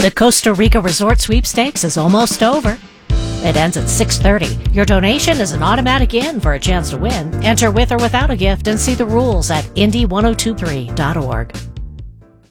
The Costa Rica Resort Sweepstakes is almost over. It ends at 6:30. Your donation is an automatic in for a chance to win. Enter with or without a gift and see the rules at Indy1023.org.